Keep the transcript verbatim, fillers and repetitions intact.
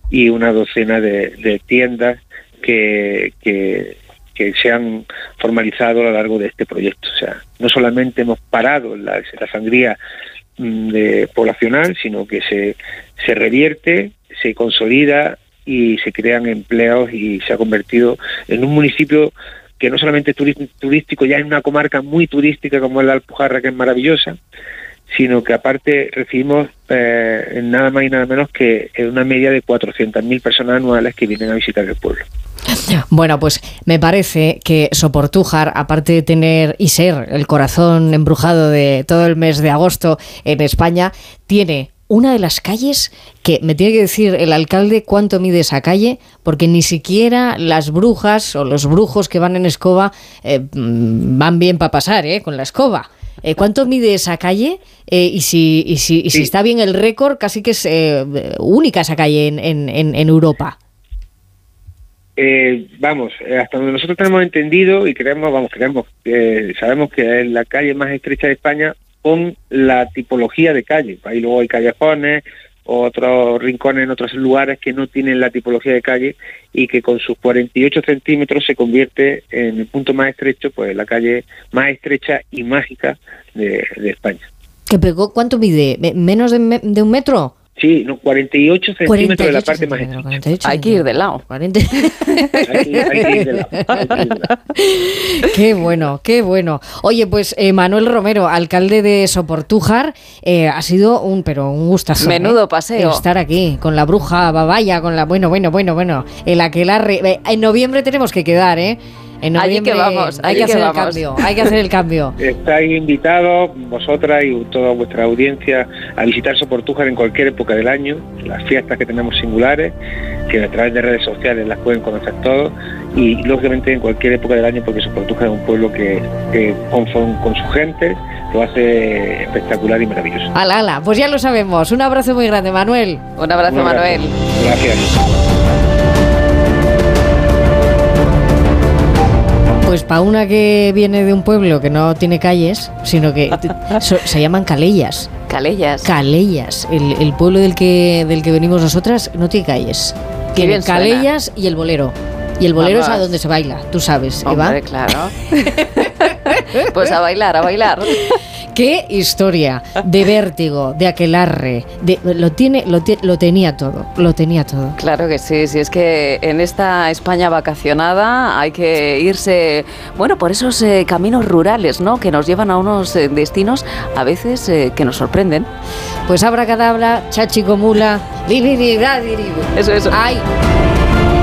y una docena de, de tiendas que, que, que se han formalizado a lo largo de este proyecto. O sea, no solamente hemos parado la, la sangría de poblacional, sino que se, se revierte, se consolida y se crean empleos y se ha convertido en un municipio que no solamente es turístico, ya en una comarca muy turística como es la Alpujarra, que es maravillosa, sino que aparte recibimos eh, nada más y nada menos que una media de cuatrocientas mil personas anuales que vienen a visitar el pueblo. Bueno, pues me parece que Soportújar, aparte de tener y ser el corazón embrujado de todo el mes de agosto en España, tiene una de las calles que me tiene que decir el alcalde cuánto mide esa calle, porque ni siquiera las brujas o los brujos que van en escoba eh, van bien para pasar, ¿eh? Con la escoba. Eh, ¿Cuánto mide esa calle? Eh, y si y si, y si sí. está bien el récord, casi que es eh, única esa calle en, en, en Europa. Eh, vamos, hasta donde nosotros tenemos entendido y creemos, vamos, creemos, eh, sabemos que es la calle más estrecha de España con la tipología de calle. Ahí luego hay callejones, otros rincones en otros lugares que no tienen la tipología de calle y que con sus cuarenta y ocho centímetros se convierte en el punto más estrecho, pues la calle más estrecha y mágica de, de España. ¿Qué pegó? ¿Cuánto mide? ¿Menos de, me, de un metro? Sí, no, cuarenta y ocho centímetros de la parte más estrecha. Hay que ir de lado. cuarenta Hay que, hay que ir de lado. Hay que ir de lado. Qué bueno, qué bueno. Oye, pues eh, Manuel Romero, alcalde de Soportújar, eh, ha sido un pero un gustazo. Menudo ¿eh? paseo. Estar aquí con la bruja Babaya, con la bueno, bueno, bueno, bueno, el aquelarre. En noviembre tenemos que quedar, ¿eh? En noviembre, allí que vamos, hay que, que hacer vamos. el cambio, hay que hacer el cambio. Estáis invitados, vosotras y toda vuestra audiencia, a visitar Soportújar en cualquier época del año, las fiestas que tenemos singulares, que a través de redes sociales las pueden conocer todos, y lógicamente en cualquier época del año, porque Soportújar es un pueblo que, que con, con su gente lo hace espectacular y maravilloso. Ala, ala, pues ya lo sabemos. Un abrazo muy grande, Manuel. Un abrazo, Un abrazo. Manuel. Gracias. Pues para una que viene de un pueblo que no tiene calles, sino que so, se llaman Calellas. Calellas. Calellas. El, el pueblo del que del que venimos nosotras no tiene calles. Tiene Calellas y el bolero. Y el bolero Vamos. es a donde se baila, tú sabes, Hombre, Eva. Claro. Pues a bailar, a bailar. Qué historia de vértigo, de aquelarre, de, lo tiene, lo, lo tenía todo, lo tenía todo. Claro que sí, sí, es que en esta España vacacionada hay que irse, bueno, por esos eh, caminos rurales, ¿no? Que nos llevan a unos eh, destinos a veces eh, que nos sorprenden. Pues abracadabra, chachicomula, li, li, li, li, li. Eso, eso. Ay.